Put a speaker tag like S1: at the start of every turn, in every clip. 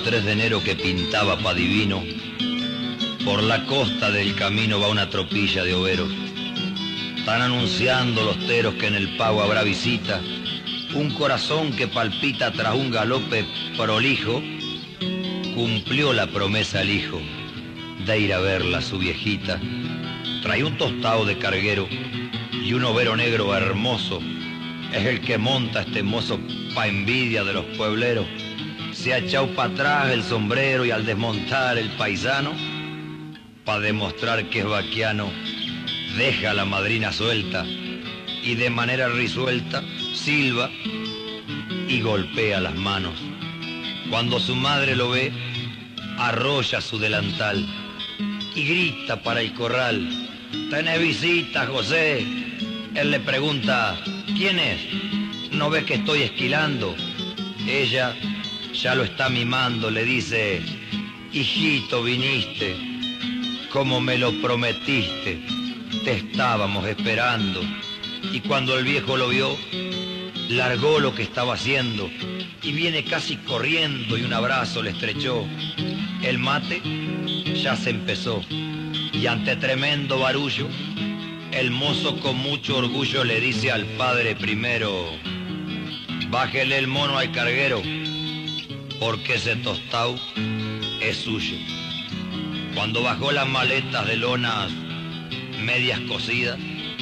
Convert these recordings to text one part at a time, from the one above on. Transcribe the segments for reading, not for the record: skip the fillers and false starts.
S1: 3 de enero que pintaba pa' divino, por la costa del camino va una tropilla de overos. Están anunciando los teros que en el pago habrá visita, un corazón que palpita tras un galope prolijo. Cumplió la promesa el hijo de ir a verla a su viejita. Trae un tostado de carguero y un overo negro hermoso. Es el que monta este mozo pa' envidia de los puebleros. Se ha echado para atrás el sombrero y al desmontar el paisano, pa' demostrar que es vaquiano, deja a la madrina suelta y de manera risuelta silba y golpea las manos. Cuando su madre lo ve, arrolla su delantal y grita para el corral: «¿Tenés visita, José?» Él le pregunta: «¿Quién es? ¿No ves que estoy esquilando?» Ella ya lo está mimando, le dice: «Hijito, viniste, como me lo prometiste, te estábamos esperando». Y cuando el viejo lo vio, largó lo que estaba haciendo y viene casi corriendo y un abrazo le estrechó. El mate ya se empezó y ante tremendo barullo, el mozo con mucho orgullo le dice al padre primero: «Bájele el mono al carguero, porque ese tostado es suyo». Cuando bajó las maletas de lonas medias cocidas,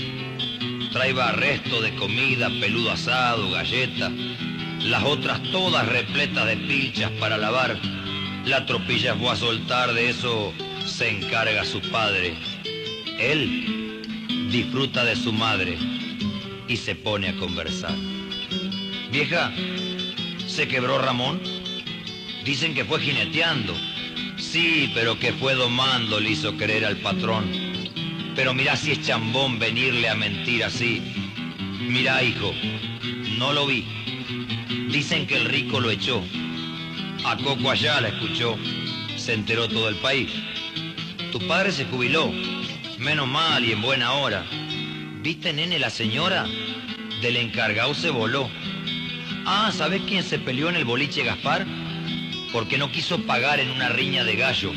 S1: traía resto de comida, peludo asado, galletas, las otras todas repletas de pilchas para lavar. La tropilla fue a soltar, de eso se encarga su padre. Él disfruta de su madre y se pone a conversar. «Vieja, ¿se quebró Ramón? Dicen que fue jineteando». «Sí, pero que fue domando», le hizo creer al patrón. «Pero mirá si es chambón venirle a mentir así. Mirá, hijo, no lo vi. Dicen que el rico lo echó. A Coco allá la escuchó, se enteró todo el país. Tu padre se jubiló, menos mal y en buena hora. ¿Viste, nene, la señora? Del encargado se voló. Ah, ¿sabés quién se peleó en el boliche Gaspar? Porque no quiso pagar en una riña de gallo.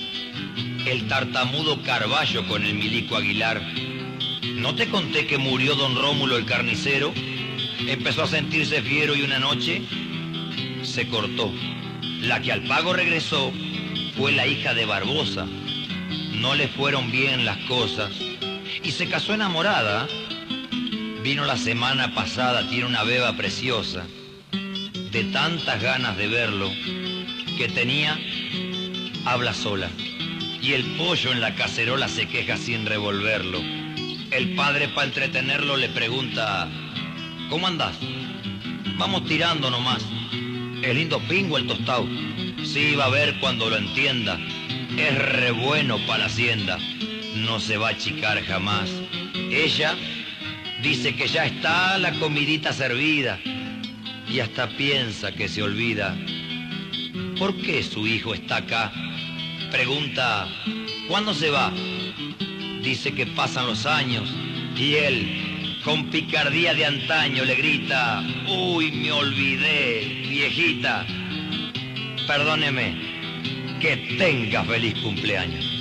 S1: El tartamudo Carballo con el milico Aguilar. ¿No te conté que murió don Rómulo el carnicero? Empezó a sentirse fiero y una noche se cortó. La que al pago regresó fue la hija de Barbosa. No le fueron bien las cosas y se casó enamorada. Vino la semana pasada, tiene una beba preciosa. De tantas ganas de verlo que tenía, habla sola. Y el pollo en la cacerola se queja sin revolverlo. El padre, para entretenerlo, le pregunta: «¿Cómo andás? Vamos tirando nomás. ¿Es lindo pingo el tostado?» «Sí, va a ver cuando lo entienda. Es re bueno para la hacienda. No se va a achicar jamás». Ella dice que ya está la comidita servida y hasta piensa que se olvida. ¿Por qué su hijo está acá? Pregunta: «¿Cuándo se va?» Dice que pasan los años y él, con picardía de antaño, le grita: «Uy, me olvidé, viejita. Perdóneme, que tenga feliz cumpleaños».